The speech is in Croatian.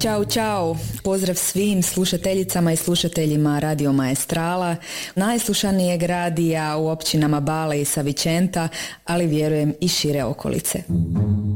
Ćao, čao. Pozdrav svim slušateljicama i slušateljima Radio Maestrala, najslušanijeg radija u općinama Bale i Savicenta, ali vjerujem i šire okolice.